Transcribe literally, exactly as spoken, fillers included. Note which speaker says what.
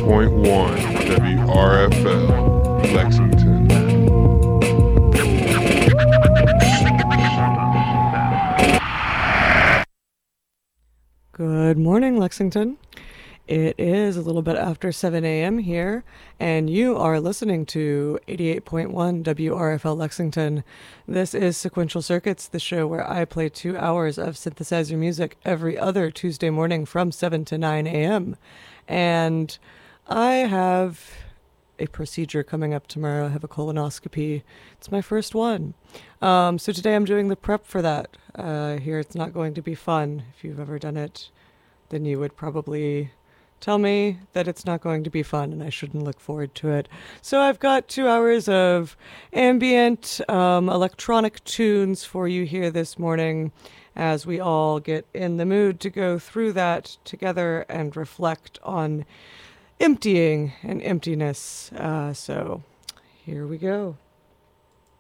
Speaker 1: point one W R F L, Lexington.
Speaker 2: Good morning, Lexington. It is a little bit after seven a.m. here, and you are listening to eighty-eight point one W R F L Lexington. This is Sequential Circuits, the show where I play two hours of synthesizer music every other Tuesday morning from seven to nine a.m. And I have a procedure coming up tomorrow. I have a colonoscopy. It's my first one. Um, so today I'm doing the prep for that. Uh, here it's not going to be fun. If you've ever done it, then you would probably tell me that it's not going to be fun and I shouldn't look forward to it. So I've got two hours of ambient um, electronic tunes for you here this morning as we all get in the mood to go through that together and reflect on emptying and emptiness. Uh, so here we go.